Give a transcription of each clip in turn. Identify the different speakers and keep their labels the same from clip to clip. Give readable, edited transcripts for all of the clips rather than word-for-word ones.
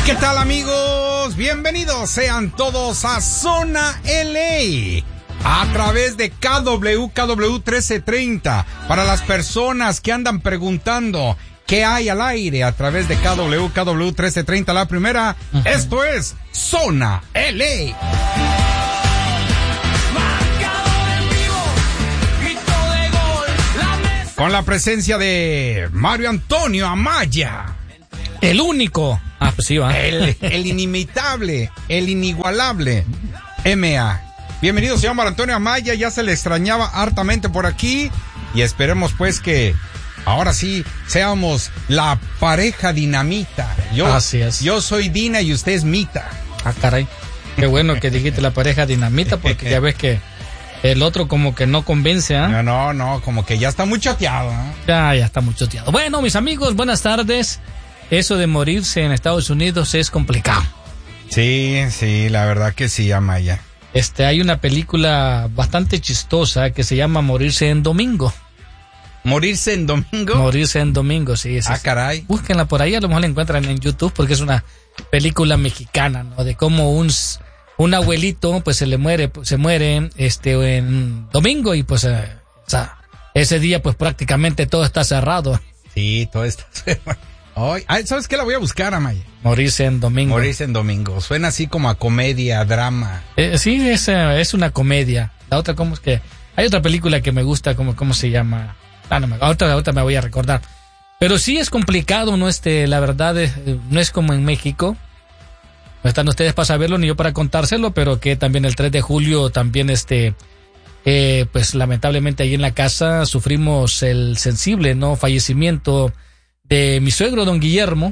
Speaker 1: ¿Qué tal, amigos? Bienvenidos sean todos a Zona LA a través de KW 1330. Para las personas que andan preguntando qué hay al aire a través de KW 1330, la primera, esto es Zona LA. Con la presencia de Mario Antonio Amaya.
Speaker 2: El único. Ah, pues sí, va.
Speaker 1: El inimitable, el inigualable MA. Bienvenido, señor Mario Antonio Amaya. Ya se le extrañaba hartamente por aquí. Y esperemos pues que ahora sí seamos la pareja dinamita.
Speaker 2: Así es.
Speaker 1: Yo soy Dina y usted es Mita.
Speaker 2: Ah, caray. Qué bueno que dijiste la pareja dinamita, porque ya ves que el otro como que no convence, ¿eh?
Speaker 1: No, como que ya está muy choteado, ¿eh?
Speaker 2: Ya está muy choteado. Bueno, mis amigos, buenas tardes. Eso de morirse en Estados Unidos es complicado.
Speaker 1: Sí, la verdad que sí, Amaya.
Speaker 2: Hay una película bastante chistosa que se llama Morirse en Domingo.
Speaker 1: ¿Morirse en Domingo?
Speaker 2: Morirse en Domingo, sí.
Speaker 1: Caray.
Speaker 2: Búsquenla por ahí, a lo mejor la encuentran en YouTube, porque es una película mexicana, ¿no? De cómo un abuelito pues se muere en domingo y pues ese día pues prácticamente todo está cerrado.
Speaker 1: Sí, todo está cerrado. ¿Sabes qué? La voy a buscar, Amaya.
Speaker 2: Morirse en Domingo.
Speaker 1: Morirse en Domingo. Suena así como a comedia, drama.
Speaker 2: Sí, es una comedia. La otra, ¿cómo es que? Hay otra película que me gusta, ¿cómo se llama? Ahorita me voy a recordar. Pero sí es complicado, ¿no? La verdad, no es como en México. No están ustedes para saberlo ni yo para contárselo, pero que también el 3 de julio también pues lamentablemente ahí en la casa sufrimos el sensible, ¿no? Fallecimiento de mi suegro, don Guillermo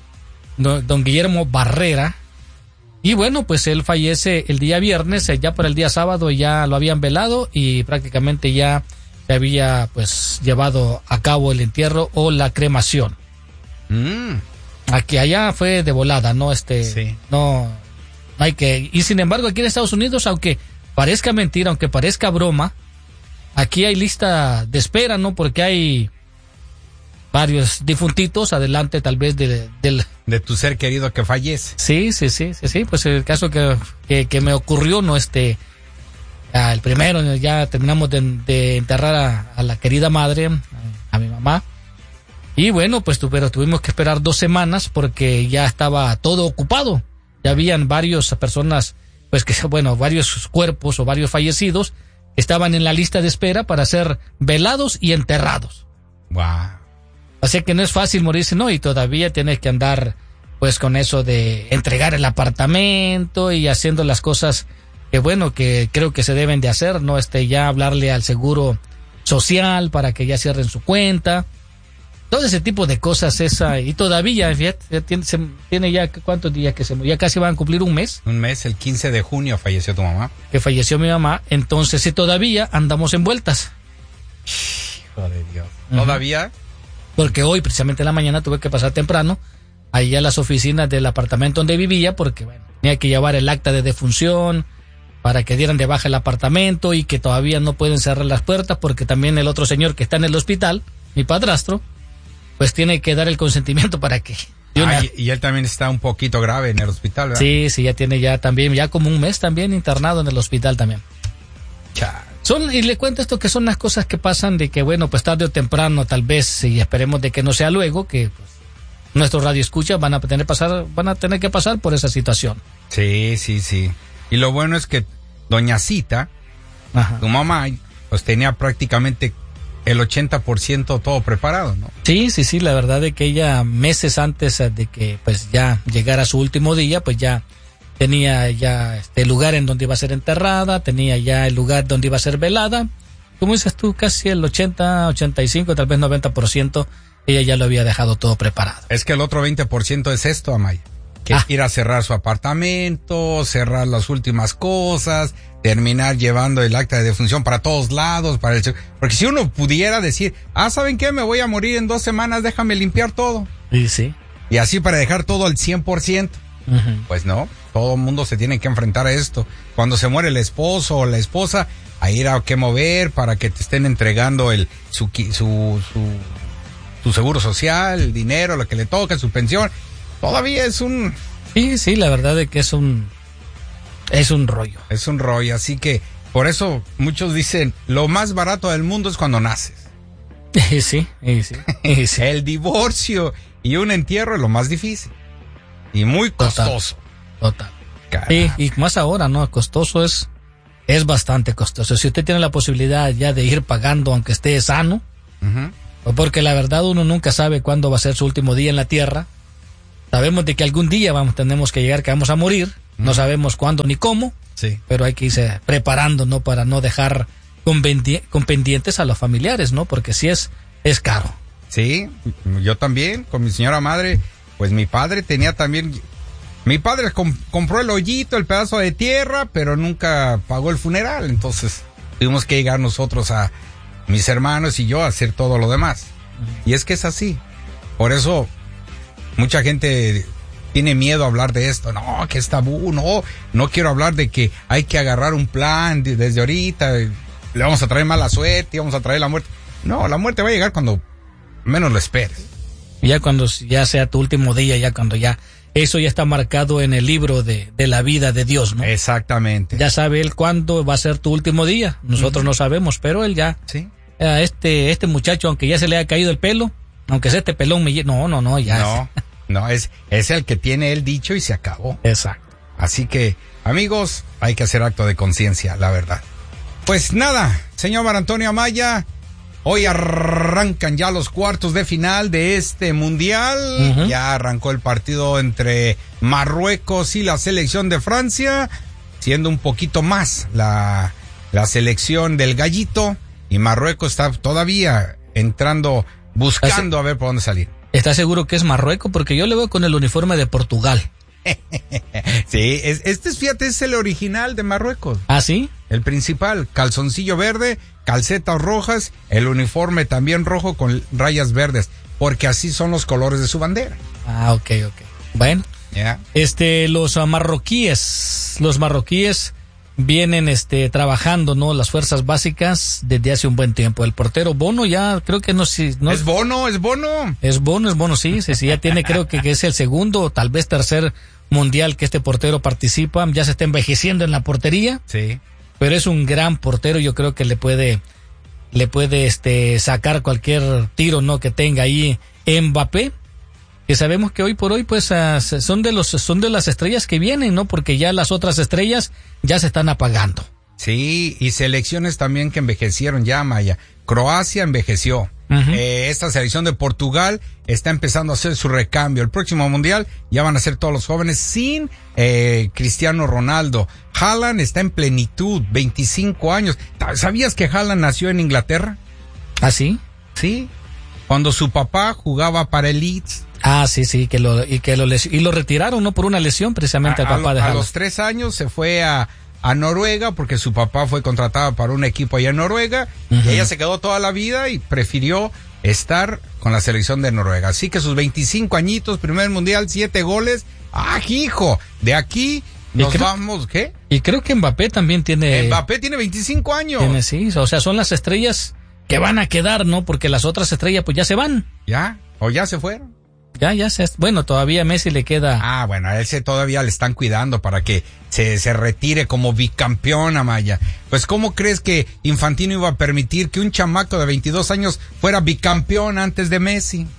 Speaker 2: Barrera. Y bueno, pues él fallece el día viernes, ya por el día sábado ya lo habían velado y prácticamente ya se había pues llevado a cabo el entierro o la cremación. Aquí allá fue de volada, ¿no?
Speaker 1: Sí.
Speaker 2: No hay que... Y sin embargo, aquí en Estados Unidos, aunque parezca mentira, aunque parezca broma, aquí hay lista de espera, ¿no? Porque hay varios difuntitos adelante, tal vez,
Speaker 1: de tu ser querido que fallece.
Speaker 2: Sí. Pues el caso que me ocurrió, ¿no? El primero, ya terminamos de enterrar a la querida madre, a mi mamá. Y bueno, pues pero tuvimos que esperar 2 semanas porque ya estaba todo ocupado. Ya habían varias personas, pues varios cuerpos o varios fallecidos estaban en la lista de espera para ser velados y enterrados.
Speaker 1: Wow.
Speaker 2: Así que no es fácil morirse, ¿no? Y todavía tienes que andar, pues, con eso de entregar el apartamento y haciendo las cosas que creo que se deben de hacer, ¿no? Ya hablarle al seguro social para que ya cierren su cuenta. Todo ese tipo de cosas y todavía, fíjate, tiene ya ¿cuántos días que se murió? Ya casi van a cumplir un mes.
Speaker 1: Un mes, el 15 de junio falleció tu mamá.
Speaker 2: Que falleció mi mamá, entonces sí todavía andamos envueltas.
Speaker 1: Hijo de Dios. ¿Todavía?
Speaker 2: Porque hoy, precisamente en la mañana, tuve que pasar temprano ahí a las oficinas del apartamento donde vivía, porque tenía que llevar el acta de defunción para que dieran de baja el apartamento y que todavía no pueden cerrar las puertas porque también el otro señor que está en el hospital, mi padrastro, pues tiene que dar el consentimiento para que...
Speaker 1: Y él también está un poquito grave en el hospital, ¿verdad?
Speaker 2: Sí, ya tiene ya como un mes también internado en el hospital también. Y le cuento esto que son las cosas que pasan de que, pues tarde o temprano, tal vez, y esperemos de que no sea luego, que pues, nuestros radioescuchas van a tener que pasar por esa situación.
Speaker 1: Sí. Y lo bueno es que doña Cita, tu mamá, pues tenía prácticamente el 80% todo preparado, ¿no?
Speaker 2: Sí, la verdad es que ella meses antes de que pues ya llegara su último día, pues ya tenía ya el lugar en donde iba a ser enterrada, tenía ya el lugar donde iba a ser velada. Como dices tú, casi el 80, 85, tal vez 90%, ella ya lo había dejado todo preparado.
Speaker 1: Es que el otro 20% es esto, Amaya. Que ir a cerrar su apartamento, cerrar las últimas cosas, terminar llevando el acta de defunción para todos lados, porque si uno pudiera decir, ¿saben qué? Me voy a morir en 2 semanas, déjame limpiar todo.
Speaker 2: Y sí.
Speaker 1: Y así para dejar todo al 100%. Pues no, todo el mundo se tiene que enfrentar a esto. Cuando se muere el esposo o la esposa, a ir a qué mover para que te estén entregando su seguro social, el dinero, lo que le toca, su pensión. Todavía es un
Speaker 2: Sí, la verdad es que es un rollo.
Speaker 1: Es un rollo, así que por eso muchos dicen, lo más barato del mundo es cuando naces.
Speaker 2: Sí.
Speaker 1: El divorcio y un entierro es lo más difícil. Y muy costoso.
Speaker 2: Total. Sí, y más ahora, ¿no? Costoso es bastante costoso. Si usted tiene la posibilidad ya de ir pagando aunque esté sano, porque la verdad uno nunca sabe cuándo va a ser su último día en la tierra. Sabemos de que algún día tenemos que llegar, que vamos a morir. No sabemos cuándo ni cómo,
Speaker 1: sí,
Speaker 2: pero hay que irse preparando, ¿no? Para no dejar con pendientes a los familiares, ¿no? Porque sí es caro.
Speaker 1: Sí, yo también, con mi señora madre, pues mi padre tenía también... Mi padre compró el hoyito, el pedazo de tierra, pero nunca pagó el funeral, entonces tuvimos que llegar nosotros, a mis hermanos y yo, a hacer todo lo demás. Y es que es así. Por eso mucha gente tiene miedo a hablar de esto. No, que es tabú, no quiero hablar de que hay que agarrar un plan desde ahorita, le vamos a traer mala suerte, vamos a traer la muerte. No, la muerte va a llegar cuando menos lo esperes.
Speaker 2: Ya cuando ya sea tu último día, ya cuando ya eso ya está marcado en el libro de la vida de Dios, ¿no?
Speaker 1: Exactamente.
Speaker 2: Ya sabe Él cuándo va a ser tu último día. Nosotros no sabemos, pero Él ya.
Speaker 1: Sí.
Speaker 2: Este muchacho, aunque ya se le haya caído el pelo, aunque sea este pelón, no, ya.
Speaker 1: No, es el que tiene el dicho y se acabó.
Speaker 2: Exacto.
Speaker 1: Así que, amigos, hay que hacer acto de conciencia, la verdad. Pues nada, señor Mar Antonio Amaya, hoy arrancan ya los cuartos de final de este mundial. Ya arrancó el partido entre Marruecos y la selección de Francia, siendo un poquito más la selección del gallito, y Marruecos está todavía buscando a ver por dónde salir.
Speaker 2: ¿Estás seguro que es Marruecos? Porque yo le veo con el uniforme de Portugal.
Speaker 1: Sí, fíjate, es el original de Marruecos.
Speaker 2: ¿Ah, sí?
Speaker 1: El principal, calzoncillo verde, calcetas rojas, el uniforme también rojo con rayas verdes, porque así son los colores de su bandera.
Speaker 2: Ah, ok. Bueno,
Speaker 1: yeah.
Speaker 2: Los marroquíes vienen trabajando, ¿no? Las fuerzas básicas desde hace un buen tiempo. El portero Bono ya creo que no. ¿Es
Speaker 1: Bono?
Speaker 2: Es Bono, sí, ya tiene, creo que es el segundo o tal vez tercer mundial que este portero participa. Ya se está envejeciendo en la portería.
Speaker 1: Sí.
Speaker 2: Pero es un gran portero, yo creo que le puede sacar cualquier tiro, ¿no? Que tenga ahí Mbappé, que sabemos que hoy por hoy pues son de las estrellas que vienen, ¿no? Porque ya las otras estrellas ya se están apagando.
Speaker 1: Sí, y selecciones también que envejecieron ya, Maya. Croacia envejeció. Esta selección de Portugal está empezando a hacer su recambio. El próximo mundial ya van a ser todos los jóvenes sin Cristiano Ronaldo. Haaland está en plenitud, 25 años. ¿Sabías que Haaland nació en Inglaterra?
Speaker 2: ¿Ah, sí?
Speaker 1: Sí. Cuando su papá jugaba para el Leeds.
Speaker 2: Ah, sí, que lo retiraron, ¿no? Por una lesión, precisamente al papá de Haaland.
Speaker 1: A los 3 años se fue a Noruega, porque su papá fue contratado para un equipo allá en Noruega, y ella se quedó toda la vida y prefirió estar con la selección de Noruega. Así que sus 25 añitos, primer mundial, 7 goles. ¡Ah, hijo! De aquí nos vamos, ¿qué?
Speaker 2: Y creo que Mbappé también tiene...
Speaker 1: Mbappé tiene 25 años.
Speaker 2: Sí, o sea, son las estrellas que van a quedar, ¿no? Porque las otras estrellas pues ya se van.
Speaker 1: ¿Ya? ¿O ya se fueron?
Speaker 2: Bueno, todavía a Messi le queda...
Speaker 1: Ah, bueno, a él todavía le están cuidando para que se retire como bicampeón, Amaya. Pues, ¿cómo crees que Infantino iba a permitir que un chamaco de 22 años fuera bicampeón antes de Messi?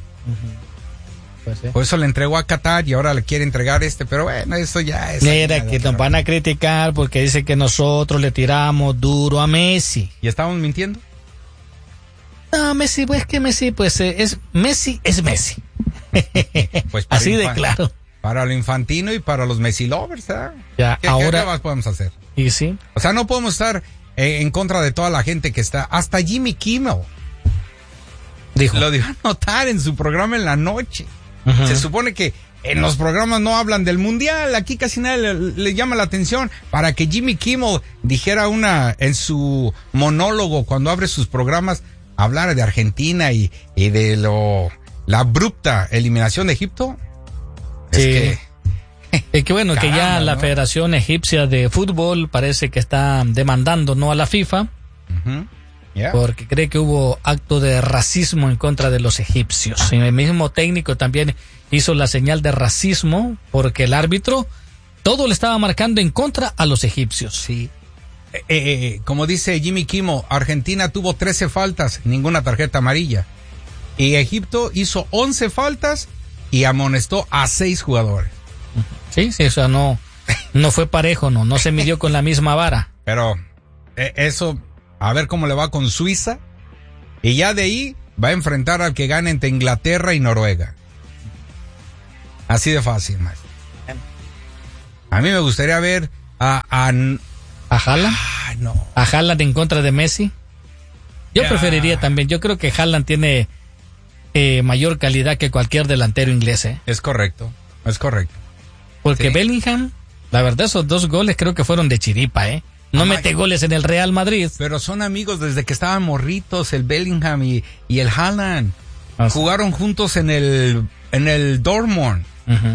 Speaker 2: Pues sí.
Speaker 1: Por eso le entregó a Qatar y ahora le quiere entregar pero bueno, eso ya es...
Speaker 2: Mira, que nos van a criticar porque dice que nosotros le tiramos duro a Messi.
Speaker 1: ¿Y estamos mintiendo?
Speaker 2: No, Messi, pues que Messi, pues es Messi.
Speaker 1: Pues
Speaker 2: así de claro.
Speaker 1: Para lo Infantino y para los Messi lovers, ¿eh?
Speaker 2: Ya, ahora...
Speaker 1: ¿Qué más podemos hacer?
Speaker 2: Y sí.
Speaker 1: O sea, no podemos estar en contra de toda la gente que está... Hasta Jimmy Kimmel lo dio a notar en su programa en la noche. Se supone que en los programas no hablan del mundial, aquí casi nadie le llama la atención, para que Jimmy Kimmel dijera en su monólogo cuando abre sus programas, hablar de Argentina y de la abrupta eliminación de Egipto.
Speaker 2: Sí. Es que bueno, caramba, que ya la
Speaker 1: ¿no?
Speaker 2: Federación Egipcia de Fútbol parece que está demandando, ¿no?, a la FIFA. porque cree que hubo acto de racismo en contra de los egipcios. Y el mismo técnico también hizo la señal de racismo porque el árbitro todo le estaba marcando en contra a los egipcios.
Speaker 1: Sí. Como dice Jimmy Kimmel, Argentina tuvo 13 faltas, ninguna tarjeta amarilla. Y Egipto hizo 11 faltas y amonestó a 6 jugadores.
Speaker 2: Sí, o sea, no fue parejo, no se midió con la misma vara.
Speaker 1: Pero eso, a ver cómo le va con Suiza. Y ya de ahí va a enfrentar al que gane entre Inglaterra y Noruega. Así de fácil, maestro. A mí me gustaría ver ¿A
Speaker 2: Haaland?
Speaker 1: No.
Speaker 2: ¿A Haaland en contra de Messi? Yo preferiría también. Yo creo que Haaland tiene mayor calidad que cualquier delantero inglés.
Speaker 1: Es correcto.
Speaker 2: Porque
Speaker 1: sí.
Speaker 2: Bellingham, la verdad, esos 2 goles creo que fueron de chiripa, No mete goles en el Real Madrid.
Speaker 1: Pero son amigos desde que estaban morritos, el Bellingham y el Haaland. Jugaron juntos en el Dortmund.